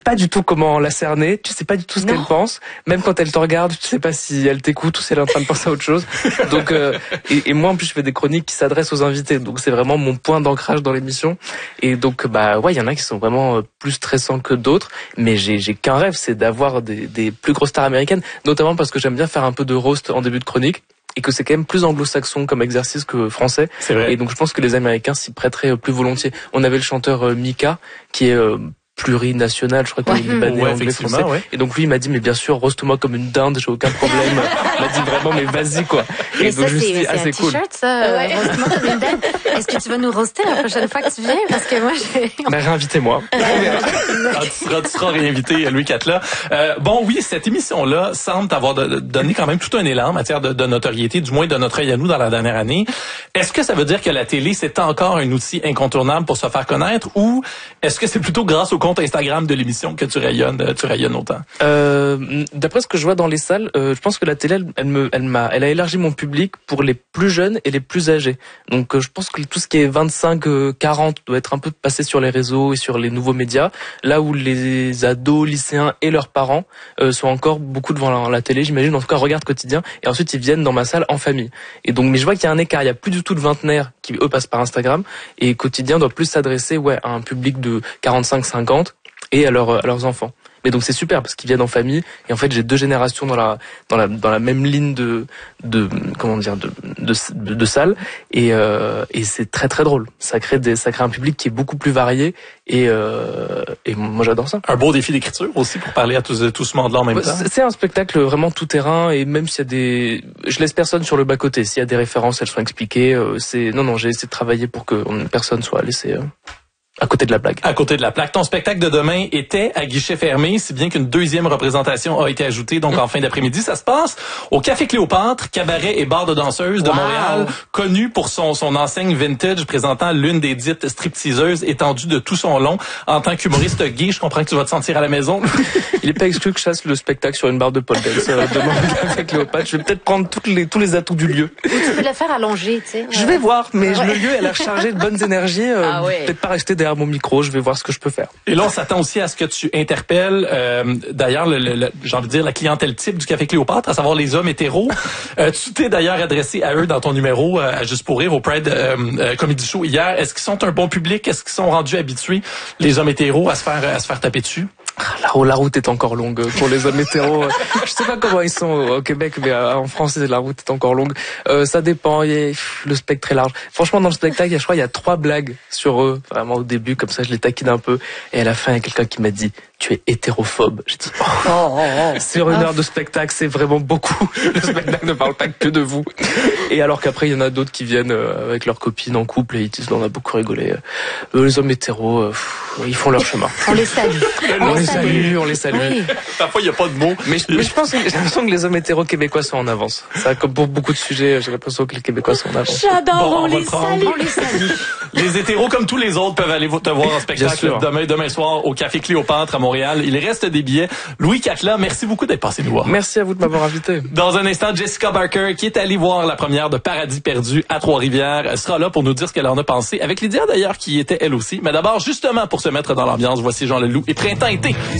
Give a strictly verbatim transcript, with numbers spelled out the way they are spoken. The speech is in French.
pas du tout comment la cerner, tu sais pas du tout ce non. qu'elle pense, même quand elle te regarde, tu sais pas si elle t'écoute ou si elle est en train de penser à autre chose. Donc euh, et, et moi en plus je fais des chroniques qui s'adressent aux invités, donc c'est vraiment mon point d'ancrage dans l'émission. Et donc bah ouais, il y en a qui sont vraiment plus stressants que d'autres, mais j'ai j'ai qu'un rêve, c'est d'avoir des des plus grosses stars américaines, notamment parce que j'aime bien faire un peu de roast en début de chronique. Et que c'est quand même plus anglo-saxon comme exercice que français. C'est vrai. Et donc je pense que les Américains s'y prêteraient plus volontiers. On avait le chanteur euh, Mika qui est euh, plurinational, je crois qu'il est libanais, ouais, anglais, français. Ouais. Et donc lui il m'a dit mais bien sûr roast-moi comme une dinde, j'ai aucun problème. Il m'a dit vraiment mais vas-y quoi. Et mais donc ça, je me suis dit ah c'est cool. t-shirt ça, ouais. Roast-moi comme une dinde. Est-ce que tu vas nous roaster la prochaine fois que tu viens parce que moi j'ai. Mais réinvitez-moi. ah, tu seras tu seras réinvité Louis Catla. Euh, bon oui, cette émission là semble t'avoir de, de, donné quand même tout un élan en matière de, de notoriété, du moins de notre œil à nous dans la dernière année. Est-ce que ça veut dire que la télé c'est encore un outil incontournable pour se faire connaître ou est-ce que c'est plutôt grâce au compte Instagram de l'émission que tu rayonnes, tu rayonnes autant? Euh, d'après ce que je vois dans les salles, euh, je pense que la télé, elle, elle me, elle m'a, elle a élargi mon public pour les plus jeunes et les plus âgés. Donc, euh, je pense que tout ce qui est vingt-cinq quarante doit être un peu passé sur les réseaux et sur les nouveaux médias. Là où les ados, lycéens et leurs parents euh, sont encore beaucoup devant la, la télé, j'imagine, en tout cas, regardent quotidien. Et ensuite, ils viennent dans ma salle en famille. Et donc, mais je vois qu'il y a un écart. Il y a plus du tout de vingtenaires qui, eux, passent par Instagram. Et quotidien doit plus s'adresser, ouais, à un public de quarante-cinq cinquante. Et à, leur, à leurs enfants. Mais donc c'est super parce qu'ils viennent en famille et en fait j'ai deux générations dans la dans la dans la même ligne de de comment dire de de de, de salles et euh, et c'est très très drôle. Ça crée des ça crée un public qui est beaucoup plus varié et euh, et moi j'adore ça. Un beau défi d'écriture aussi pour parler à tout, tout ce monde-là en même ouais, temps. C'est un spectacle vraiment tout terrain et même s'il y a des je laisse personne sur le bas côté. S'il y a des références, elles sont expliquées. Euh, c'est non non j'ai essayé de travailler pour que personne soit laissé. Euh... À côté de la plaque. À côté de la plaque. Ton spectacle de demain était à guichet fermé, si bien qu'une deuxième représentation a été ajoutée, donc en fin d'après-midi. Ça se passe au Café Cléopâtre, cabaret et bar de danseuses de wow. Montréal, connu pour son, son enseigne vintage présentant l'une des dites stripteaseuses étendue de tout son long. En tant qu'humoriste gay, je comprends que tu vas te sentir à la maison. Il est pas exclu que je fasse le spectacle sur une barre de pole dance. Euh, demain au Café Cléopâtre, je vais peut-être prendre toutes les, tous les atouts du lieu. Ou tu peux le faire allonger, tu sais. Je vais voir, mais ouais. le lieu a l'air chargé de bonnes énergies. Euh, ah ouais. Peut-être pas rester derrière mon micro, je vais voir ce que je peux faire. Et là, on s'attend aussi à ce que tu interpelles, euh, d'ailleurs, le, le, le, j'ai envie de dire la clientèle type du Café Cléopâtre, à savoir les hommes hétéros. euh, tu t'es d'ailleurs adressé à eux dans ton numéro euh, à Juste pour rire au Pride euh, euh, Comedy Show hier. Est-ce qu'ils sont un bon public? Est-ce qu'ils sont rendus habitués, les hommes hétéros, à se faire à se faire taper dessus? La, la route est encore longue pour les hommes hétéros. Je sais pas comment ils sont au Québec, mais en France, la route est encore longue. Euh, ça dépend. Il y a, le spectre est large. Franchement, dans le spectacle, je crois, il y a trois blagues sur eux. Vraiment au début, comme ça, je les taquine un peu. Et à la fin, il y a quelqu'un qui m'a dit tu es hétérophobe. J'ai dit oh, oh, oh, oh. Sur une heure de spectacle, c'est vraiment beaucoup. Le spectacle ne parle pas que de vous. Et alors qu'après, il y en a d'autres qui viennent avec leurs copines en couple et ils disent on a beaucoup rigolé. Euh, les hommes hétéros, euh, ils font leur chemin. On les salue. On les salue, on les salue. Oui. Parfois, il n'y a pas de mots. Mais, mais je pense que j'ai l'impression que les hommes hétéros québécois sont en avance. Ça, comme pour beaucoup de sujets, j'ai l'impression que les Québécois sont en avance. J'adore, bon, on, on, les salue. on les salue. Les hétéros, comme tous les autres, peuvent aller te voir en spectacle demain, demain soir au Café Cléopâtre à Montréal. Il reste des billets. Louis Catla, merci beaucoup d'être passé nous voir. Merci à vous de m'avoir invité. Dans un instant, Jessica Barker, qui est allée voir la première de Paradis perdu à Trois-Rivières, sera là pour nous dire ce qu'elle en a pensé, avec Lydia d'ailleurs, qui était elle aussi. Mais d'abord, justement, pour se mettre dans l'ambiance, voici Jean Leloup et Printemps-été